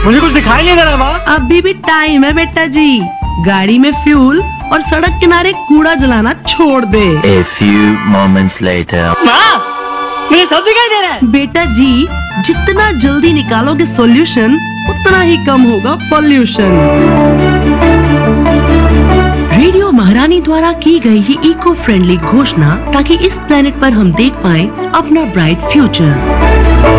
मुझे कुछ दिखाई नहीं दे रहा माँ। अभी भी टाइम है बेटा जी। गाड़ी में फ्यूल और सड़क किनारे कूड़ा जलाना छोड़ दे। A few moments later. माँ, मुझे सब दिखाई दे रहा है। बेटा जी, जितना जल्दी निकालोगे सॉल्यूशन उतना ही कम होगा पॉल्यूशन। रेडियो महारानी द्वारा की गई ये इको फ्रेंडली घोषणा ताकि इस प्लेनेट पर हम देख पाएं अपना ब्राइट फ्यूचर।